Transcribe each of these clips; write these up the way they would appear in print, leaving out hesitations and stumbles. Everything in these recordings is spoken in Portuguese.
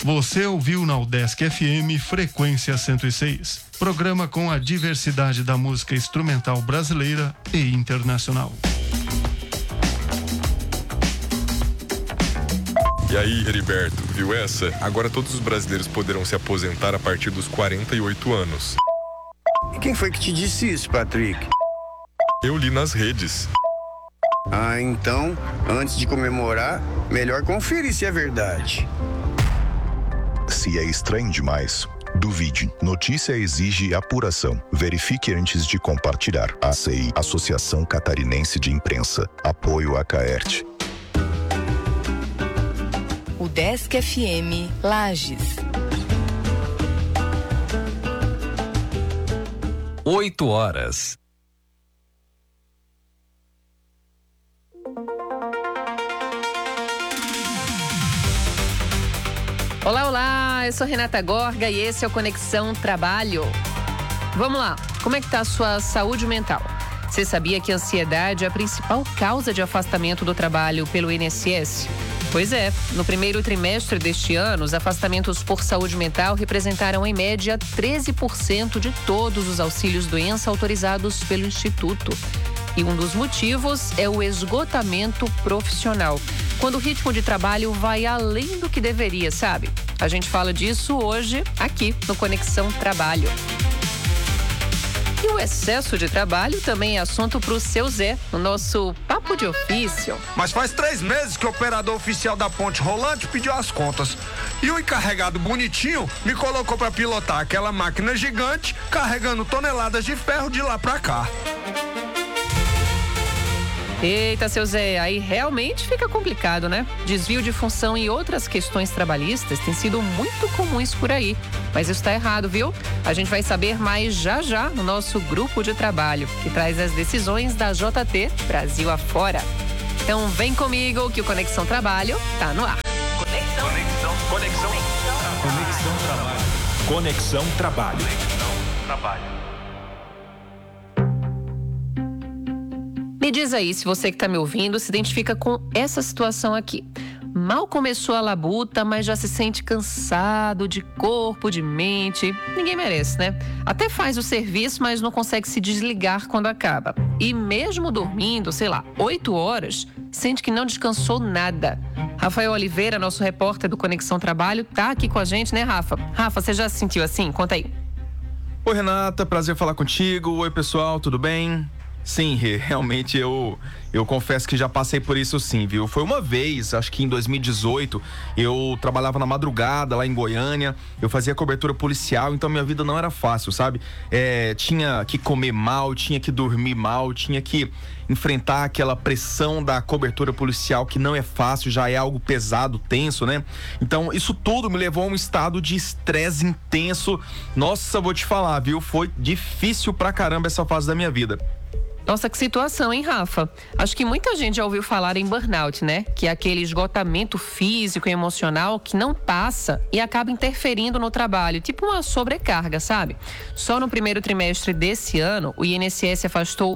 Você ouviu na UDESC FM Frequência 106. Programa com a diversidade da música instrumental brasileira e internacional. E aí, Heriberto, viu essa? Agora todos os brasileiros poderão se aposentar a partir dos 48 anos. E quem foi que te disse isso, Patrick? Eu li nas redes. Ah, então, antes de comemorar, melhor conferir se é verdade. Se é estranho demais, duvide. Notícia exige apuração. Verifique antes de compartilhar. ACI, Associação Catarinense de Imprensa. Apoio a Caerte. UDESC FM Lages. 8 horas. Olá, olá, eu sou Renata Gorga e esse é o Conexão Trabalho. Vamos lá, como é que tá a sua saúde mental? Você sabia que a ansiedade é a principal causa de afastamento do trabalho pelo INSS? Pois é, no primeiro trimestre deste ano, os afastamentos por saúde mental representaram em média 13% de todos os auxílios doença autorizados pelo Instituto. E um dos motivos é o esgotamento profissional, quando o ritmo de trabalho vai além do que deveria, sabe? A gente fala disso hoje aqui no Conexão Trabalho. E o excesso de trabalho também é assunto para o seu Zé, no nosso Papo de Ofício. Mas faz 3 meses que o operador oficial da ponte rolante pediu as contas. E o encarregado bonitinho me colocou para pilotar aquela máquina gigante carregando toneladas de ferro de lá para cá. Eita, seu Zé, aí realmente fica complicado, né? Desvio de função e outras questões trabalhistas têm sido muito comuns por aí. Mas isso está errado, viu? A gente vai saber mais já já no nosso grupo de trabalho, que traz as decisões da JT Brasil afora. Então vem comigo que o Conexão Trabalho tá no ar. Conexão Trabalho. Conexão Trabalho. Me diz aí se você que está me ouvindo se identifica com essa situação aqui. Mal começou a labuta, mas já se sente cansado de corpo, de mente. Ninguém merece, né? Até faz o serviço, mas não consegue se desligar quando acaba. E mesmo dormindo, 8 horas, sente que não descansou nada. Rafael Oliveira, nosso repórter do Conexão Trabalho, tá aqui com a gente, né, Rafa? Rafa, você já se sentiu assim? Conta aí. Oi, Renata, prazer falar contigo. Oi, pessoal, tudo bem? Sim, realmente eu confesso que já passei por isso sim, viu? Foi uma vez, acho que em 2018, eu trabalhava na madrugada lá em Goiânia, eu fazia cobertura policial, então minha vida não era fácil, sabe? Tinha que comer mal, tinha que dormir mal, tinha que enfrentar aquela pressão da cobertura policial que não é fácil, já é algo pesado, tenso, né? Então isso tudo me levou a um estado de estresse intenso. Nossa, vou te falar, viu? Foi difícil pra caramba essa fase da minha vida. Nossa, que situação, hein, Rafa? Acho que muita gente já ouviu falar em burnout, né? Que é aquele esgotamento físico e emocional que não passa e acaba interferindo no trabalho, tipo uma sobrecarga, sabe? Só no primeiro trimestre desse ano, o INSS afastou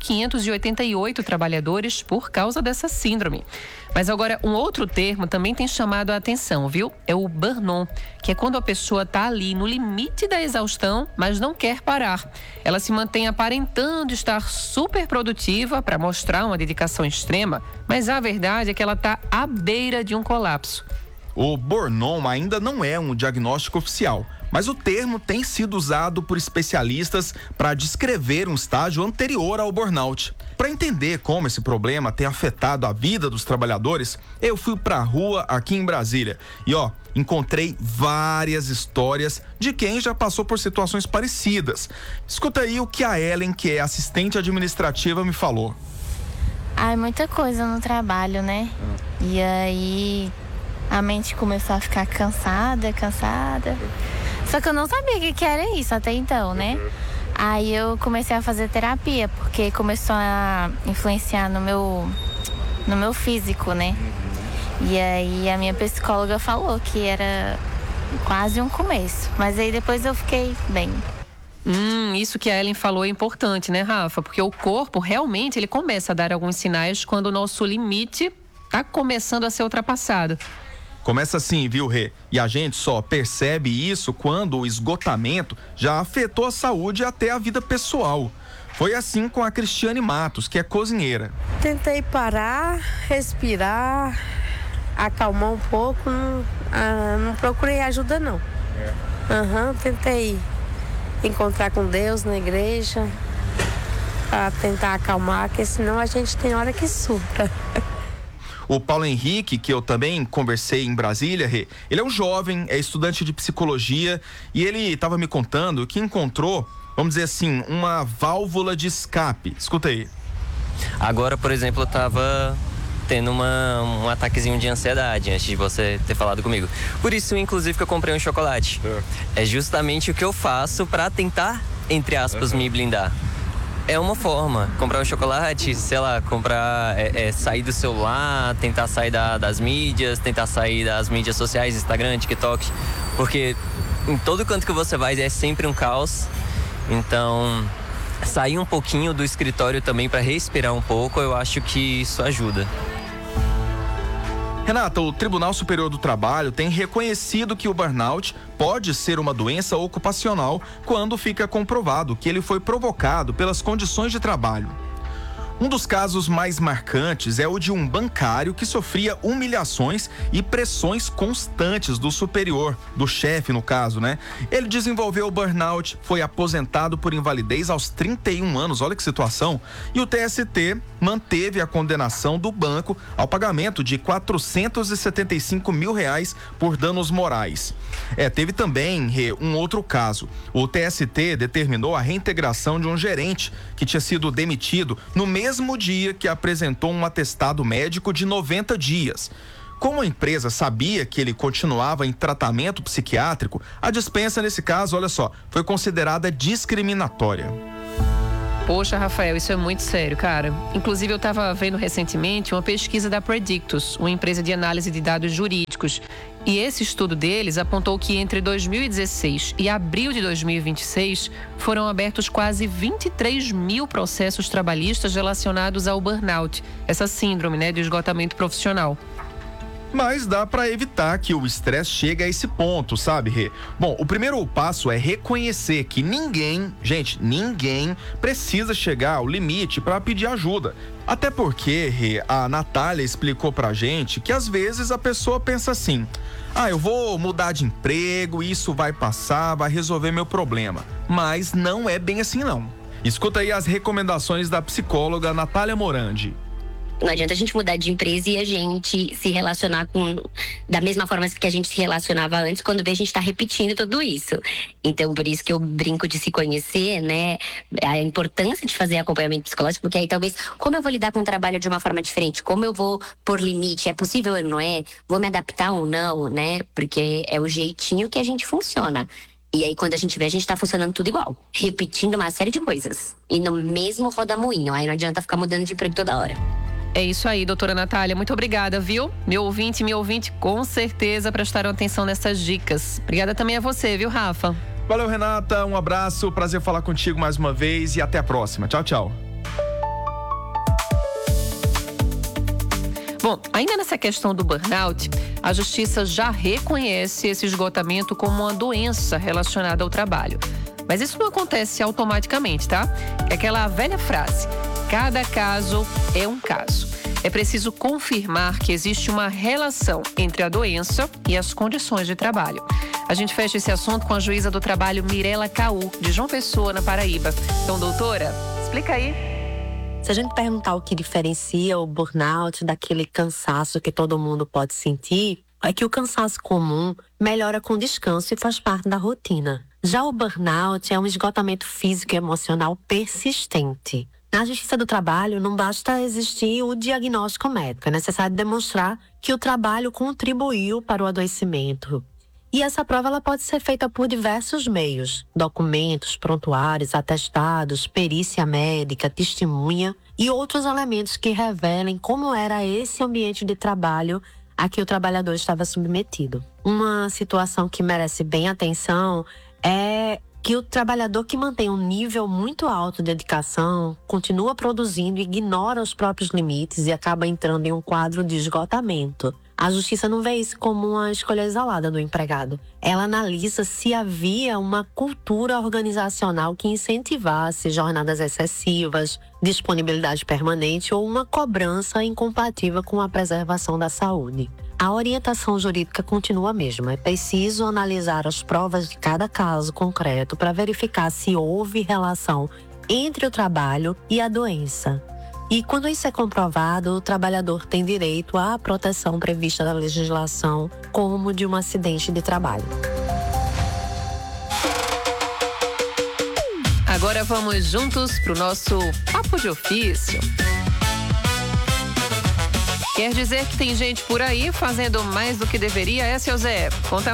1.588 trabalhadores por causa dessa síndrome. Mas agora, um outro termo também tem chamado a atenção, viu? É o burnout, que é quando a pessoa tá ali no limite da exaustão, mas não quer parar. Ela se mantém aparentando estar super produtiva para mostrar uma dedicação extrema, mas a verdade é que ela tá à beira de um colapso. O burnout ainda não é um diagnóstico oficial, mas o termo tem sido usado por especialistas para descrever um estágio anterior ao burnout. Para entender como esse problema tem afetado a vida dos trabalhadores, eu fui para a rua aqui em Brasília e encontrei várias histórias de quem já passou por situações parecidas. Escuta aí o que a Ellen, que é assistente administrativa, me falou. Muita coisa no trabalho, né? E aí a mente começou a ficar cansada. Só que eu não sabia o que era isso até então, né? Aí eu comecei a fazer terapia, porque começou a influenciar no meu físico, né? E aí a minha psicóloga falou que era quase um começo. Mas aí depois eu fiquei bem. Isso que a Ellen falou é importante, né, Rafa? Porque o corpo realmente ele começa a dar alguns sinais quando o nosso limite tá começando a ser ultrapassado. Começa assim, viu, Rê? E a gente só percebe isso quando o esgotamento já afetou a saúde e até a vida pessoal. Foi assim com a Cristiane Matos, que é cozinheira. Tentei parar, respirar, acalmar um pouco, não procurei ajuda não. Tentei encontrar com Deus na igreja para tentar acalmar, porque senão a gente tem hora que surta. O Paulo Henrique, que eu também conversei em Brasília, ele é um jovem, é estudante de psicologia e ele estava me contando que encontrou, vamos dizer assim, uma válvula de escape. Escuta aí. Agora, por exemplo, eu estava tendo um ataquezinho de ansiedade antes de você ter falado comigo. Por isso, inclusive, que eu comprei um chocolate. É justamente o que eu faço para tentar, entre aspas, me blindar. É uma forma, comprar um chocolate, sei lá, sair do celular, tentar sair das mídias, tentar sair das mídias sociais, Instagram, TikTok, porque em todo canto que você vai é sempre um caos. Então, sair um pouquinho do escritório também para respirar um pouco, eu acho que isso ajuda. Renata, o Tribunal Superior do Trabalho tem reconhecido que o burnout pode ser uma doença ocupacional quando fica comprovado que ele foi provocado pelas condições de trabalho. Um dos casos mais marcantes é o de um bancário que sofria humilhações e pressões constantes do superior, do chefe no caso, né? Ele desenvolveu o burnout, foi aposentado por invalidez aos 31 anos, olha que situação. E o TST manteve a condenação do banco ao pagamento de R$475 mil por danos morais. Teve também um outro caso. O TST determinou a reintegração de um gerente que tinha sido demitido no mesmo dia que apresentou um atestado médico de 90 dias. Como a empresa sabia que ele continuava em tratamento psiquiátrico, a dispensa nesse caso, olha só, foi considerada discriminatória. Poxa, Rafael, isso é muito sério, cara. Inclusive, eu estava vendo recentemente uma pesquisa da Predictus, uma empresa de análise de dados jurídicos. E esse estudo deles apontou que entre 2016 e abril de 2026 foram abertos quase 23 mil processos trabalhistas relacionados ao burnout, essa síndrome, né, de esgotamento profissional. Mas dá para evitar que o estresse chegue a esse ponto, sabe, Rê? Bom, o primeiro passo é reconhecer que ninguém precisa chegar ao limite para pedir ajuda. Até porque, Rê, a Natália explicou pra gente que às vezes a pessoa pensa assim: eu vou mudar de emprego, isso vai passar, vai resolver meu problema. Mas não é bem assim, não. Escuta aí as recomendações da psicóloga Natália Morandi. Não adianta a gente mudar de empresa e a gente se relacionar da mesma forma que a gente se relacionava antes, quando vê a gente tá repetindo tudo isso. Então, por isso que eu brinco de se conhecer, né? A importância de fazer acompanhamento psicológico, porque aí talvez, como eu vou lidar com o trabalho de uma forma diferente? Como eu vou pôr limite? É possível ou não é? Vou me adaptar ou não, né? Porque é o jeitinho que a gente funciona. E aí, quando a gente vê, a gente tá funcionando tudo igual. Repetindo uma série de coisas. E no mesmo rodamuinho. Aí não adianta ficar mudando de emprego toda hora. É isso aí, doutora Natália. Muito obrigada, viu? Meu ouvinte, com certeza prestaram atenção nessas dicas. Obrigada também a você, viu, Rafa? Valeu, Renata. Um abraço. Prazer falar contigo mais uma vez e até a próxima. Tchau, tchau. Bom, ainda nessa questão do burnout, a Justiça já reconhece esse esgotamento como uma doença relacionada ao trabalho. Mas isso não acontece automaticamente, tá? É aquela velha frase: cada caso é um caso. É preciso confirmar que existe uma relação entre a doença e as condições de trabalho. A gente fecha esse assunto com a juíza do trabalho Mirela Caú, de João Pessoa, na Paraíba. Então, doutora, explica aí. Se a gente perguntar o que diferencia o burnout daquele cansaço que todo mundo pode sentir, é que o cansaço comum melhora com descanso e faz parte da rotina. Já o burnout é um esgotamento físico e emocional persistente. Na Justiça do Trabalho, não basta existir o diagnóstico médico. É necessário demonstrar que o trabalho contribuiu para o adoecimento. E essa prova ela pode ser feita por diversos meios: documentos, prontuários, atestados, perícia médica, testemunha e outros elementos que revelem como era esse ambiente de trabalho a que o trabalhador estava submetido. Uma situação que merece bem atenção é que o trabalhador que mantém um nível muito alto de dedicação continua produzindo e ignora os próprios limites e acaba entrando em um quadro de esgotamento. A justiça não vê isso como uma escolha isolada do empregado. Ela analisa se havia uma cultura organizacional que incentivasse jornadas excessivas, disponibilidade permanente ou uma cobrança incompatível com a preservação da saúde. A orientação jurídica continua a mesma. É preciso analisar as provas de cada caso concreto para verificar se houve relação entre o trabalho e a doença. E quando isso é comprovado, o trabalhador tem direito à proteção prevista na legislação, como de um acidente de trabalho. Agora vamos juntos para o nosso Papo de Ofício. Quer dizer que tem gente por aí fazendo mais do que deveria, seu Zé? Conta